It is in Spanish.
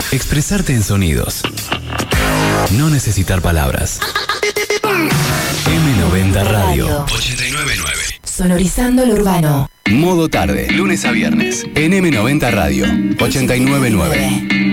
Expresarte en sonidos. No necesitar palabras. M90 Radio 899. Sonorizando lo urbano. Modo tarde, lunes a viernes, en M90 Radio 899.